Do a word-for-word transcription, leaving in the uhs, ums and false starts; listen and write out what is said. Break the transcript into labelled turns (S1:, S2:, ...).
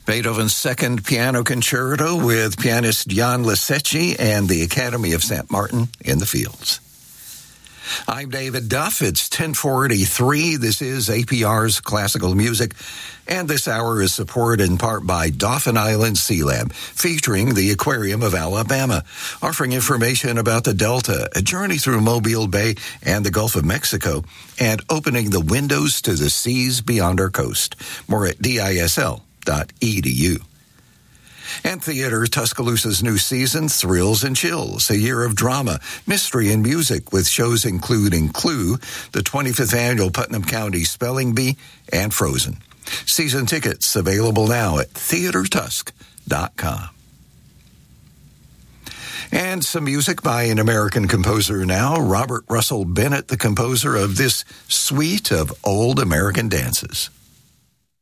S1: Beethoven's Second Piano Concerto with pianist Jan Lisecki and the Academy of Saint Martin in the fields. I'm David Duff. It's ten forty-three. This is A P R's Classical Music, and this hour is supported in part by Dauphin Island Sea Lab, featuring the Aquarium of Alabama, offering information about the Delta, a journey through Mobile Bay and the Gulf of Mexico, and opening the windows to the seas beyond our coast. More at D I S L dot E D U. And Theater Tuscaloosa's new season, Thrills and Chills, a year of drama, mystery, and music with shows including Clue, the twenty-fifth annual Putnam County Spelling Bee, and Frozen. Season tickets available now at theater tusk dot com. And some music by an American composer now, Robert Russell Bennett, the composer of this suite of old American dances.